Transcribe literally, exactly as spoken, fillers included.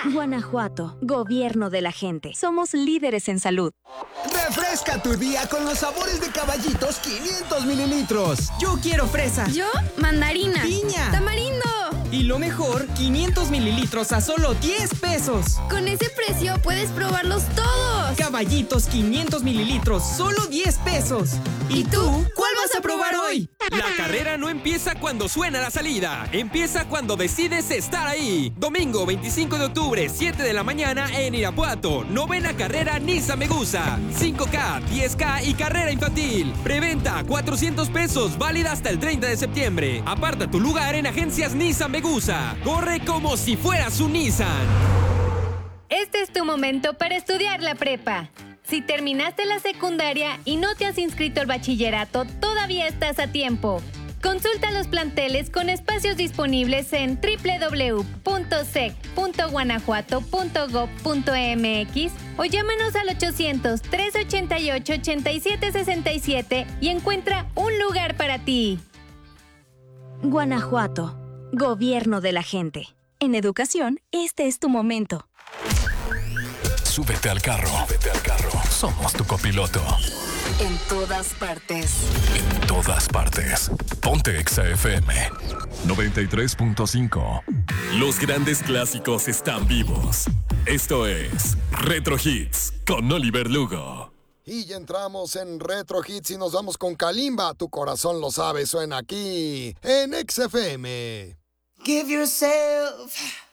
Guanajuato, gobierno de la gente. Somos líderes en salud. Refresca tu día con los sabores de Caballitos quinientos mililitros. Yo quiero fresa. Yo, mandarina. Piña. Tamarindo. Y lo mejor, quinientos mililitros a solo diez pesos. Con ese precio puedes probarlos todos. Caballitos quinientos mililitros, solo diez pesos. ¿Y tú? ¿Cuál vas a probar hoy? La carrera no empieza cuando suena la salida. Empieza cuando decides estar ahí. Domingo veinticinco de octubre, siete de la mañana en Irapuato. Novena carrera Nissan Megusa. cinco K, diez K y carrera infantil. Preventa cuatrocientos pesos, válida hasta el treinta de septiembre. Aparta tu lugar en agencias Nissan Megusa. Corre como si fueras un Nissan. Este es tu momento para estudiar la prepa. Si terminaste la secundaria y no te has inscrito al bachillerato, todavía estás a tiempo. Consulta los planteles con espacios disponibles en doble u doble u doble u punto sec punto guanajuato punto gob punto m x o llámanos al ochocientos, trescientos ochenta y ocho, ochenta y siete sesenta y siete y encuentra un lugar para ti. Guanajuato, gobierno de la gente. En educación, este es tu momento. Súbete al carro. Súbete al carro. Somos tu copiloto. En todas partes. En todas partes. Ponte Exa F M noventa y tres punto cinco. Los grandes clásicos están vivos. Esto es Retro Hits con Oliver Lugo. Y ya entramos en Retro Hits y nos vamos con Kalimba. Tu corazón lo sabe, suena aquí en Exa F M. Give yourself